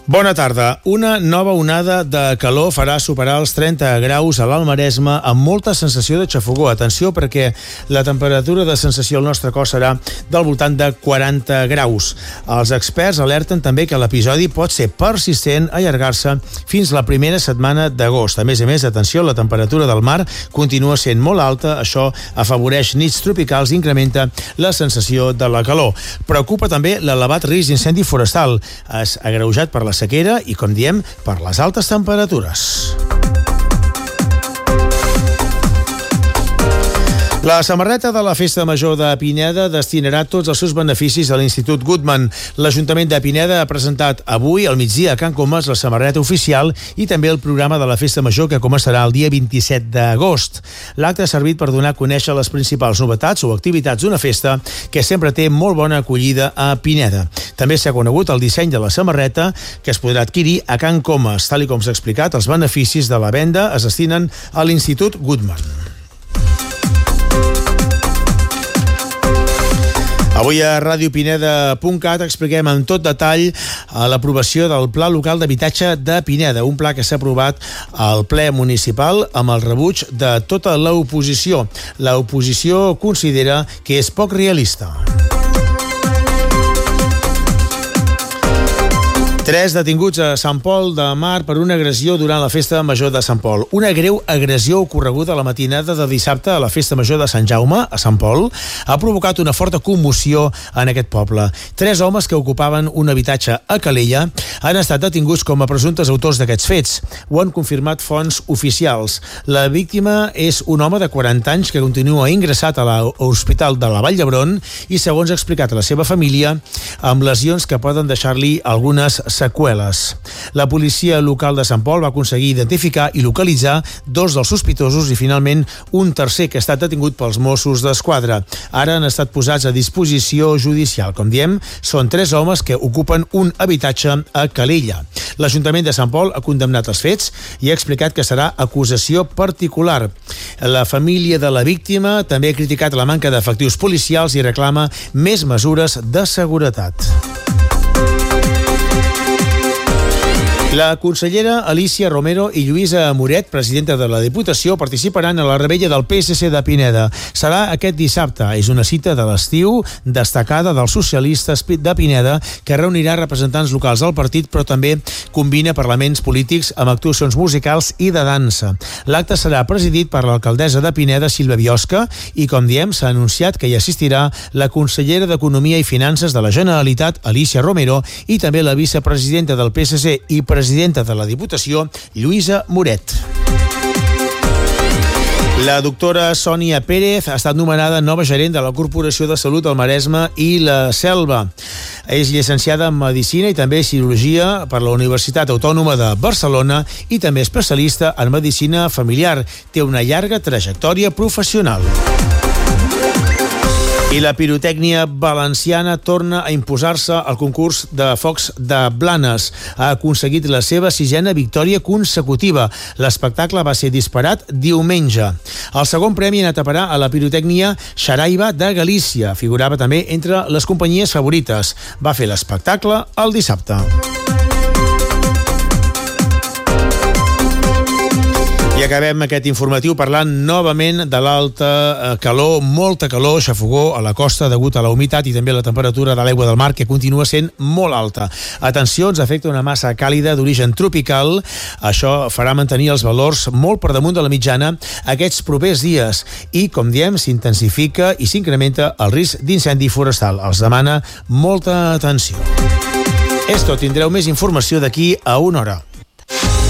Bona tarda. Una nova onada de calor farà superar els 30 graus a l'Alt Maresme amb molta sensació de xafogor. Atenció, perquè la temperatura de sensació al nostre cos serà del voltant de 40 graus. Els experts alerten també que l'episodi pot ser persistent, allargar-se fins la primera setmana d'agost. A més, atenció, la temperatura del mar continua sent molt alta. Això afavoreix nits tropicals i incrementa la sensació de la calor. Preocupa també l'elevat risc d'incendi forestal. És agreujat per la sequera i, com diem, per les altes temperatures. La samarreta de la Festa Major de Pineda destinarà tots els seus beneficis a l'Institut Guttmann. L'Ajuntament de Pineda ha presentat avui al migdia a Can Comas la samarreta oficial i també el programa de la Festa Major, que començarà el dia 27 d'agost. L'acte ha servit per donar a conèixer les principals novetats o activitats d'una festa que sempre té molt bona acollida a Pineda. També s'ha conegut el disseny de la samarreta, que es podrà adquirir a Can Comas. Tal com s'ha explicat, els beneficis de la venda es destinen a l'Institut Guttmann. Avui a radiopineda.cat expliquem en tot detall l'aprovació del Pla Local d'Habitatge de Pineda, un pla que s'ha aprovat al ple municipal amb el rebuig de tota l'oposició. L'oposició considera que és poc realista. 3 detinguts a Sant Pol de Mar per una agressió durant la Festa Major de Sant Pol. Una greu agressió ocorreguda la matinada de dissabte a la Festa Major de Sant Jaume, a Sant Pol, ha provocat una forta commoció en aquest poble. 3 homes que ocupaven un habitatge a Calella han estat detinguts com a presumptes autors d'aquests fets. Ho han confirmat fonts oficials. La víctima és un home de 40 anys que continua ingressat a l'Hospital de la Vall d'Hebron i, segons ha explicat la seva família, amb lesions que poden deixar-li algunes seqüeles. La policia local de Sant Pol va aconseguir identificar i localitzar 2 dels sospitosos i, finalment, un tercer que ha estat detingut pels Mossos d'Esquadra. Ara han estat posats a disposició judicial. Com diem, són 3 homes que ocupen un habitatge a Calella. L'Ajuntament de Sant Pol ha condemnat els fets i ha explicat que serà acusació particular. La família de la víctima també ha criticat la manca d'efectius policials i reclama més mesures de seguretat. La consellera Alícia Romero i Lluïsa Moret, presidenta de la Diputació, participaran a la revetlla del PSC de Pineda. Serà aquest dissabte. És una cita de l'estiu destacada dels socialistes de Pineda que reunirà representants locals del partit, però també combina parlaments polítics amb actuacions musicals i de dansa. L'acte serà presidit per l'alcaldessa de Pineda, Sílvia Biosca, i, com diem, s'ha anunciat que hi assistirà la consellera d'Economia i Finances de la Generalitat, Alícia Romero, i també la vicepresidenta del PSC i presidenta de la Diputació, Lluïsa Moret. La doctora Sònia Pérez ha estat nomenada nova gerent de la Corporació de Salut del Maresme i la Selva. És llicenciada en Medicina i també Cirurgia per la Universitat Autònoma de Barcelona i també especialista en Medicina Familiar. Té una llarga trajectòria professional. I la pirotècnia valenciana torna a imposar-se al concurs de focs de Blanes. Ha aconseguit la seva 6a victòria consecutiva. L'espectacle va ser disparat diumenge. El segon premi ha anat a parar a la pirotècnia Xaraiva de Galícia. Figurava també entre les companyies favorites. Va fer l'espectacle el dissabte. I acabem aquest informatiu parlant novament de l'alta calor, molta calor, xafogor a la costa degut a la humitat i també la temperatura de l'aigua del mar, que continua sent molt alta. Atenció, ens afecta una massa càlida d'origen tropical. Això farà mantenir els valors molt per damunt de la mitjana aquests propers dies i, com diem, s'intensifica i s'incrementa el risc d'incendi forestal. Els demana molta atenció. És tot, tindreu més informació d'aquí a una hora.